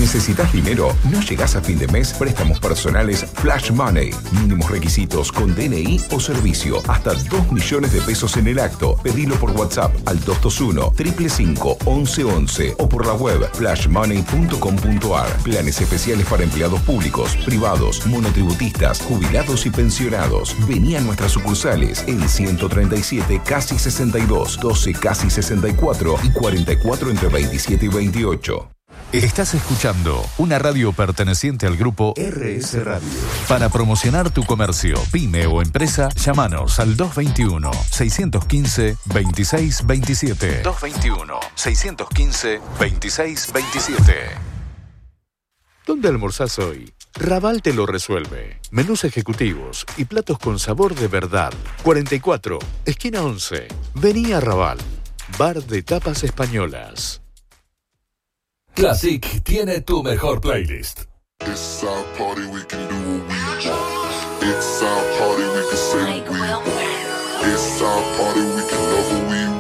¿Necesitas dinero? ¿No llegás a fin de mes? Préstamos personales Flash Money. Mínimos requisitos con DNI o servicio. Hasta 2 millones de pesos en el acto. Pedilo por WhatsApp al 221-555-1111 o por la web flashmoney.com.ar. Planes especiales para empleados públicos, privados, monotributistas, jubilados y pensionados. Vení a nuestras sucursales en 137 casi 62, 12 casi 64 y 44 entre 27 y 28. Estás escuchando una radio perteneciente al grupo RS Radio. Para promocionar tu comercio, pyme o empresa, llámanos al 221-615-2627. 221-615-2627. ¿Dónde almorzás hoy? Raval te lo resuelve. Menús ejecutivos y platos con sabor de verdad. 44, esquina 11. Vení a Raval. Bar de tapas españolas. Classic tiene tu mejor playlist. It's our party, we can do what we want. It's our party, we can say what we want. It's our party, we can love what we want.